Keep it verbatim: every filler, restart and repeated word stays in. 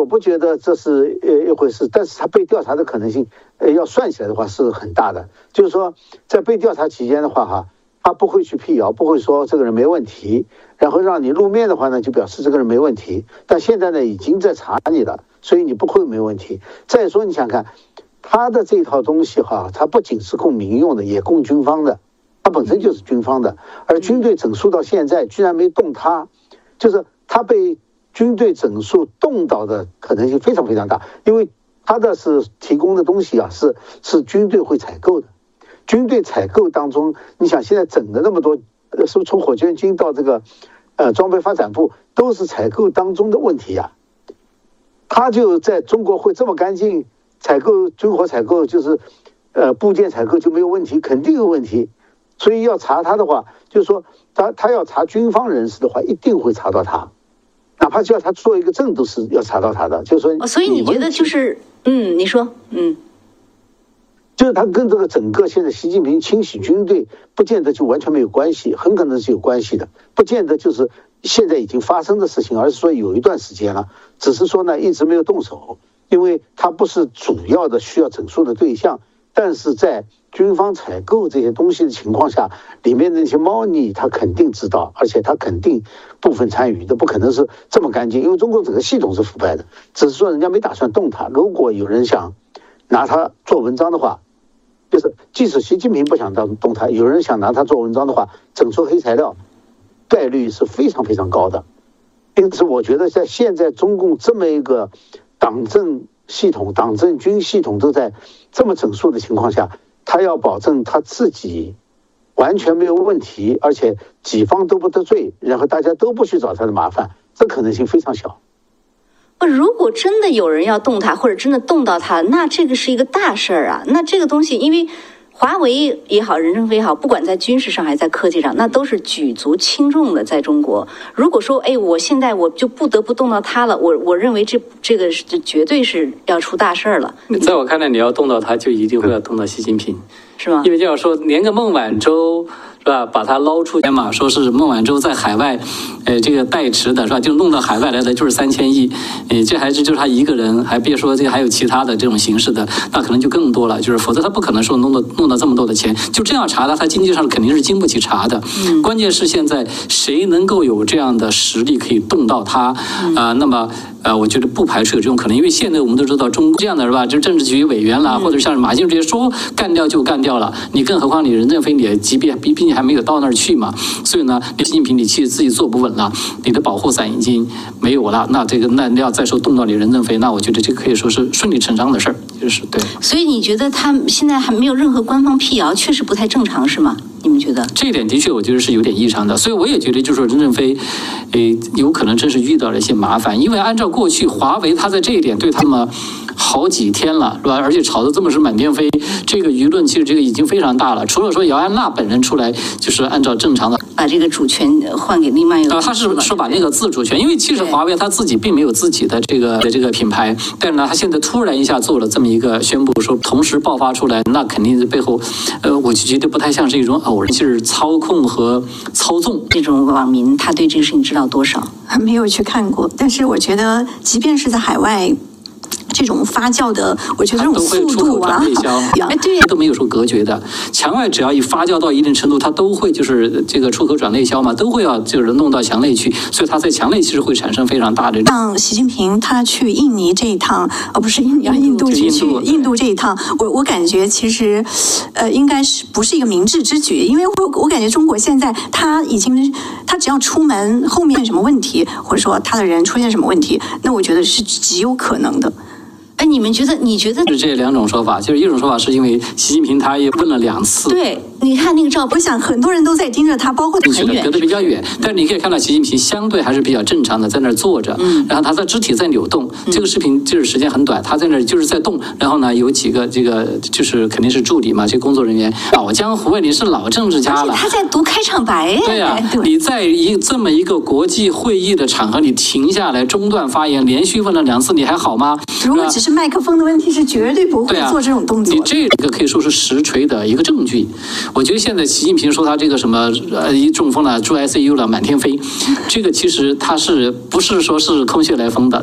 我不觉得这是呃一回事，但是他被调查的可能性，呃，要算起来的话是很大的。就是说，在被调查期间的话，哈，他不会去辟谣，不会说这个人没问题，然后让你露面的话呢，就表示这个人没问题。但现在呢，已经在查你了，所以你不会没问题。再说，你想看他的这套东西哈，他不仅是供民用的，也供军方的，他本身就是军方的，而军队整肃到现在居然没动他，就是他被军队整肃动到的可能性非常非常大，因为他的是提供的东西啊，是是军队会采购的。军队采购当中，你想现在整的那么多，呃，是不是从火箭军到这个呃装备发展部都是采购当中的问题呀、啊？他就在中国会这么干净，采购军火采购就是呃部件采购就没有问题，肯定有问题。所以要查他的话，就是说他他要查军方人士的话，一定会查到他。哪怕叫他做一个证都是要查到他的，就是说、 哦，所以你觉得就是嗯，你说嗯， 就是他跟这个整个现在习近平清洗军队，不见得就完全没有关系，很可能是有关系的，不见得就是现在已经发生的事情，而是说有一段时间了，只是说呢一直没有动手，因为他不是主要的需要整肃的对象，但是在军方采购这些东西的情况下，里面的那些猫腻他肯定知道，而且他肯定部分参与的，不可能是这么干净，因为中国整个系统是腐败的，只是说人家没打算动他。如果有人想拿他做文章的话，就是即使习近平不想动动他，有人想拿他做文章的话，整出黑材料概率是非常非常高的。因此我觉得在现在中共这么一个党政系统、党政军系统都在这么整肃的情况下，他要保证他自己完全没有问题，而且己方都不得罪，然后大家都不去找他的麻烦，这可能性非常小。 如果真的有人要动他，或者真的动到他，那这个是一个大事儿啊。那这个东西，因为华为也好，任正非也好，不管在军事上还是在科技上，那都是举足轻重的。在中国，如果说，哎，我现在我就不得不动到他了，我我认为这这个这绝对是要出大事儿了。 在我看来，你要动到他，就一定会要动到习近平， 是吗？ 因为就要说，连个孟晚舟。是吧？把他捞出去嘛，说是孟晚舟在海外，呃，这个代持的是吧？就弄到海外来的就是三千亿，呃，这还是就是他一个人，还别说这还有其他的这种形式的，那可能就更多了。就是否则他不可能说弄到弄到这么多的钱，就这样查他，他经济上肯定是经不起查的。嗯，关键是现在谁能够有这样的实力可以动到他啊、嗯呃？那么呃，我觉得不排除有这种可能，因为现在我们都知道中这样的是吧？就政治局委员啦，嗯、或者像马兴这些说干掉就干掉了，你更何况你任正非你也即便毕竟还没有到那儿去嘛，所以呢，习近平你其实自己坐不稳了，你的保护伞已经没有了，那这个那要再说动到你任正非，那我觉得这可以说是顺理成章的事儿，就是对。 所以你觉得他现在还没有任何官方辟谣，确实不太正常，是吗？你们觉得这一点的确我觉得是有点异常的，所以我也觉得就是说任正非，诶，有可能真是遇到了一些麻烦，因为按照过去华为他在这一点对他们好几天了，是吧？而且吵得这么是满天飞，这个舆论其实这个已经非常大了。除了说姚安娜本人出来，就是按照正常的把这个主权换给另外一个， 啊，他是说把那个自主权，因为其实华为他自己并没有自己的这个的这个品牌，但是呢，他现在突然一下做了这么一个宣布，说同时爆发出来，那肯定是背后，呃，我就觉得不太像是一种偶然，就是操控和操纵。 这种网民他对这个事情知道多少？ 没有去看过，但是我觉得，即便是在海外。这种发酵的，我觉得这种速度啊， 哎，对，都没有说隔绝的。墙外只要一发酵到一定程度，它都会就是这个出口转内销嘛，都会要就是弄到墙内去，所以它在墙内其实会产生非常大的。 像习近平他去印尼这一趟，呃，不是印尼，印度去去印度这一趟，我我感觉其实，呃，应该是不是一个明智之举，因为我我感觉中国现在他已经，他只要出门后面什么问题，或者说他的人出现什么问题，那我觉得是极有可能的。 哎，你们觉得？你觉得是这两种说法？就是一种说法是因为习近平他也问了两次。 对，你看那个照片， 我想很多人都在盯着他，包括他很远，隔得比较远。但是你可以看到习近平相对还是比较正常的，在那儿坐着，嗯，然后他的肢体在扭动。嗯、这个视频就是时间很短，他在那儿就是在动。然后呢，有几个这个就是肯定是助理嘛，这工作人员老江湖，你是老政治家了。 他在读开场白。 对呀、啊，你在一这么一个国际会议的场合，你停下来中断发言，连续问了两次，你还好吗？ 如果只是麦克风的问题，是绝对不会做这种动作的。 你这个可以说是实锤的一个证据。我觉得现在习近平说他这个什么呃一中风了，住 I C U 了，满天飞，这个其实他是不是说是空穴来风的？